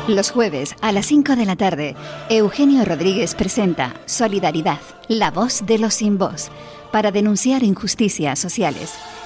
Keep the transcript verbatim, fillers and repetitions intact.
Los jueves a las cinco de la tarde, Eugenio Rodríguez presenta Solidaridad, la voz de los sin voz, para denunciar injusticias sociales.